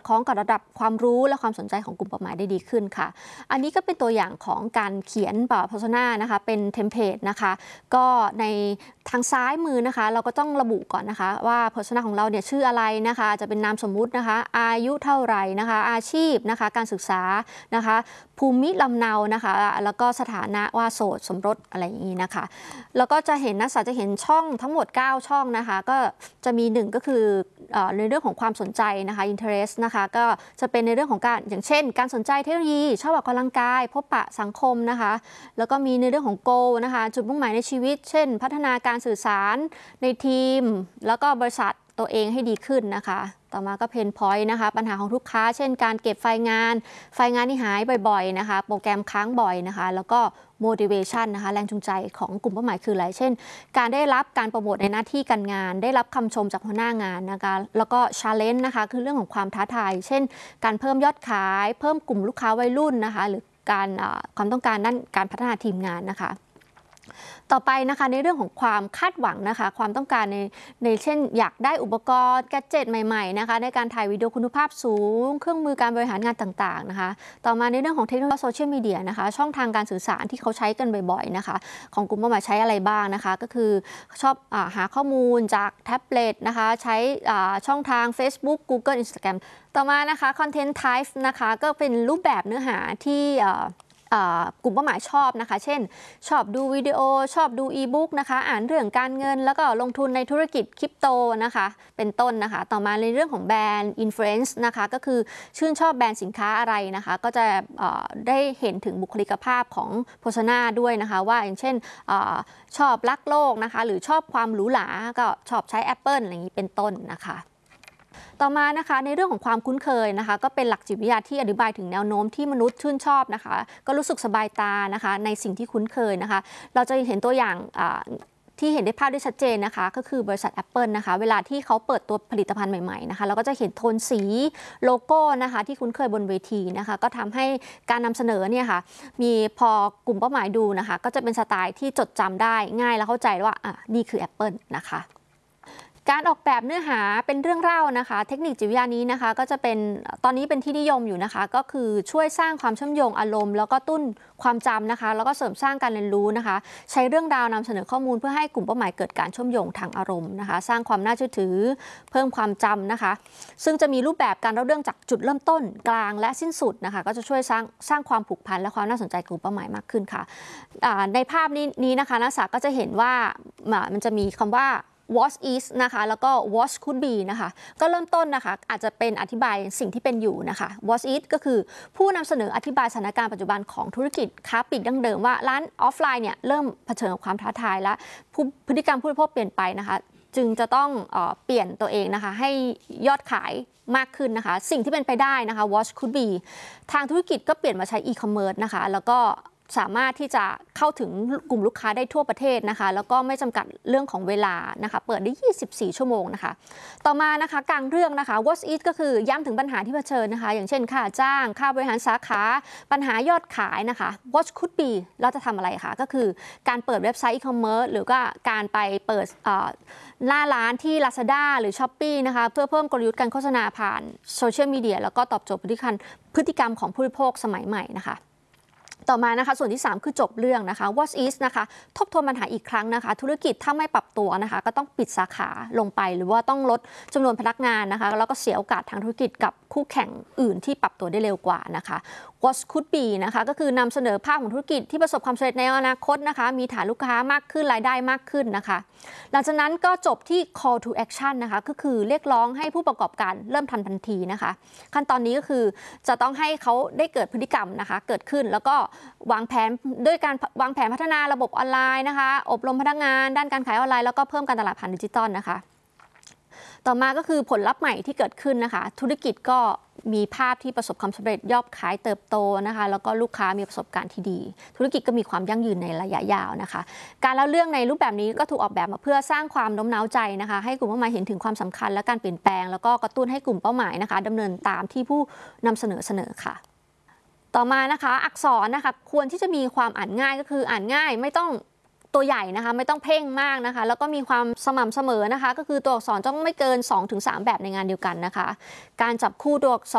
คล้องกับระดับความรู้และความสนใจของกลุ่มเป้าหมายได้ดีขึ้นค่ะอันนี้ก็เป็นตัวอย่างของการเขียนpersona นะคะเป็นเทมเพลตนะคะก็ในทางซ้ายมือนะคะเราก็ต้องระบุก่อนนะคะว่า persona ของเราเนี่ยชื่ออะไรนะคะจะเป็นนามสมมุตินะคะอายุเท่าไหร่นะคะอาชีพนะคะการศึกษานะคะภูมิลำเนานะคะแล้วก็สถานะว่าโสดสมรสอะไรอย่างนี้นะคะแล้วก็จะเห็นนักศึกษาจะเห็นช่องทั้งหมด9ช่องนะคะก็จะมี1ก็คือในเรื่องของความสนใจนะคะ interest นะคะก็จะเป็นในเรื่องของการอย่างเช่นการสนใจเทคโนโลยีชอบออกกำลังกายพบปะสังคมนะคะแล้วก็มีในเรื่องของ goal นะคะจุดมุ่งหมายในชีวิตเช่นพัฒนาการสื่อสารในทีมแล้วก็บริษัทตัวเองให้ดีขึ้นนะคะต่อมาก็เพนพอยต์นะคะปัญหาของลูกค้าเช่นการเก็บไฟล์งานที่หายบ่อยๆนะคะโปรแกรมค้างบ่อยนะคะแล้วก็ motivation นะคะแรงจูงใจของกลุ่มเป้าหมายคืออะไรเช่นการได้รับการโปรโมทในหน้าที่การงานได้รับคำชมจากหัวหน้างานนะคะแล้วก็ challenge นะคะคือเรื่องของความท้าทายเช่นการเพิ่มยอดขายเพิ่มกลุ่มลูกค้าวัยรุ่นนะคะหรือการความต้องการด้านการพัฒนาทีมงานนะคะต่อไปนะคะในเรื่องของความคาดหวังนะคะความต้องการในเช่นอยากได้อุปกรณ์แกดเจ็ตใหม่ๆนะคะในการถ่ายวิดีโอคุณภาพสูงเครื่องมือการบริหารงานต่างๆนะคะต่อมาในเรื่องของเทคโนโลยีโซเชียลมีเดียนะคะช่องทางการสื่อสารที่เขาใช้กันบ่อยๆนะคะของกลุ่มเป้าหมายใช้อะไรบ้างนะคะก็คือชอบหาข้อมูลจากแท็บเล็ตนะคะใช้ช่องทาง Facebook Google Instagram ต่อมานะคะ Content Type นะคะก็เป็นรูปแบบเนื้อหาที่กลุ่มเป้าหมายชอบนะคะเช่นชอบดูวิดีโอชอบดูอีบุ๊กนะคะอ่านเรื่องการเงินแล้วก็ลงทุนในธุรกิจคริปโตนะคะเป็นต้นนะคะต่อมาในเรื่องของแบรนด์อินฟลูเอนซ์นะคะก็คือชื่นชอบแบรนด์สินค้าอะไรนะคะก็จะได้เห็นถึงบุคลิกภาพของโฆษณาด้วยนะคะว่าอย่างเช่นชอบรักโลกนะคะหรือชอบความหรูหราก็ชอบใช้ Apple อะไรอย่างนี้เป็นต้นนะคะต่อมานะคะในเรื่องของความคุ้นเคยนะคะก็เป็นหลักจิตวิทยาที่อธิบายถึงแนวโน้มที่มนุษย์ชื่นชอบนะคะก็รู้สึกสบายตานะคะในสิ่งที่คุ้นเคยนะคะเราจะเห็นตัวอย่างที่เห็นได้ภาพได้ชัดเจนนะคะก็คือบริษัท Apple นะคะเวลาที่เขาเปิดตัวผลิตภัณฑ์ใหม่ๆนะคะเราก็จะเห็นโทนสีโลโก้นะคะที่คุ้นเคยบนเวทีนะคะก็ทำให้การนำเสนอเนี่ยค่ะมีพอกลุ่มเป้าหมายดูนะคะก็จะเป็นสไตล์ที่จดจำได้ง่ายและเข้าใจว่านี่คือ Apple นะคะการออกแบบเนื้อหาเป็นเรื่องเล่านะคะเทคนิคจิตวิทยานี้นะคะก็จะเป็นตอนนี้เป็นที่นิยมอยู่นะคะก็คือช่วยสร้างความเชื่อมโยงอารมณ์แล้วก็ตุ้นความจำนะคะแล้วก็เสริมสร้างการเรียนรู้นะคะใช้เรื่องราวนำเสนอข้อมูลเพื่อให้กลุ่มเป้าหมายเกิดการเชื่อมโยงทางอารมณ์นะคะสร้างความน่าเชื่อถือเพิ่มความจำนะคะซึ่งจะมีรูปแบบการเล่าเรื่องจากจุดเริ่มต้นกลางและสิ้นสุดนะคะก็จะช่วยสร้างความผูกพันและความน่าสนใจกลุ่มเป้าหมายมากขึ้นค่ะในภาพนี้นะคะนักศึกษาก็จะเห็นว่ามันจะมีคำว่าwas is นะคะแล้วก็ was could be นะคะก็เริ่มต้นนะคะอาจจะเป็นอธิบายสิ่งที่เป็นอยู่นะคะ was is ก็คือผู้นำเสนออธิบายสถานการณ์ปัจจุบันของธุรกิจค้าปลีกดั้งเดิมว่าร้านออฟไลน์เนี่ยเริ่มเผชิญกับความท้าทายและพฤติกรรมผู้บริโภคเปลี่ยนไปนะคะจึงจะต้องเปลี่ยนตัวเองนะคะให้ยอดขายมากขึ้นนะคะสิ่งที่เป็นไปได้นะคะ was could be ทางธุรกิจก็เปลี่ยนมาใช้ e-commerce นะคะแล้วก็สามารถที่จะเข้าถึงกลุ่มลูกค้าได้ทั่วประเทศนะคะแล้วก็ไม่จำกัดเรื่องของเวลานะคะเปิดได้24ชั่วโมงนะคะต่อมานะคะกลางเรื่องนะคะ What is ก็คือย้ำถึงปัญหาที่เผชิญนะคะอย่างเช่นค่าจ้างค่าบริหารสาขาปัญหายอดขายนะคะ What could be เราจะทำอะไรคะก็คือการเปิดเว็บไซต์ e-commerce หรือว่าการไปเปิดหน้าร้านที่ Lazada หรือ Shopee นะคะเพื่อเพิ่มกลยุทธ์การโฆษณาผ่านโซเชียลมีเดียแล้วก็ตอบโจทย์พฤติกรรมของผู้บริโภคสมัยใหม่นะคะต่อมานะคะส่วนที่3คือจบเรื่องนะคะ What is นะคะทบทวนปัญหาอีกครั้งนะคะธุรกิจถ้าไม่ปรับตัวนะคะก็ต้องปิดสาขาลงไปหรือว่าต้องลดจำนวนพนักงานนะคะแล้วก็เสียโอกาสทางธุรกิจกับคู่แข่งอื่นที่ปรับตัวได้เร็วกว่านะคะ What could be นะคะก็คือนำเสนอภาพของธุรกิจที่ประสบความสำเร็จในอนาคตนะคะมีฐานลูกค้ามากขึ้นรายได้มากขึ้นนะคะหลังจากนั้นก็จบที่ call to action นะคะก็คือเรียกร้องให้ผู้ประกอบการเริ่มทำทันทีนะคะขั้นตอนนี้ก็คือจะต้องให้เขาได้เกิดพฤติกรรมนะคะเกิดขึ้นแล้วก็วางแผนด้วยการวางแผนพัฒนาระบบออนไลน์นะคะอบรมพนักงานด้านการขายออนไลน์แล้วก็เพิ่มการตลาดผ่านดิจิตอลนะคะต่อมาก็คือผลลัพธ์ใหม่ที่เกิดขึ้นนะคะธุรกิจก็มีภาพที่ประสบความสำเร็จยอดขายเติบโตนะคะแล้วก็ลูกค้ามีประสบการณ์ที่ดีธุรกิจก็มีความยั่งยืนในระยะยาวนะคะการเล่าเรื่องในรูปแบบนี้ก็ถูกออกแบบมาเพื่อสร้างความโน้มน้าวใจนะคะให้กลุ่มเป้าหมายเห็นถึงความสำคัญและการเปลี่ยนแปลงแล้วก็กระตุ้นให้กลุ่มเป้าหมายนะคะดำเนินตามที่ผู้นำเสนอค่ะต่อมานะคะอักษรนะคะควรที่จะมีความอ่านง่ายก็คืออ่านง่ายไม่ต้องตัวใหญ่นะคะไม่ต้องเพ่งมากนะคะแล้วก็มีความสม่ำเสมอนะคะก็คือตัวอักษรต้องไม่เกิน 2-3 แบบในงานเดียวกันนะคะการจับคู่ตัวอักษร